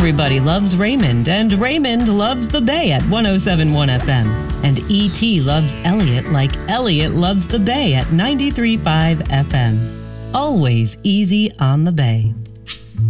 Everybody loves Raymond, and Raymond loves the Bay at 107.1 FM. And E.T. loves Elliot like Elliot loves the Bay at 93.5 FM. Always easy on the Bay.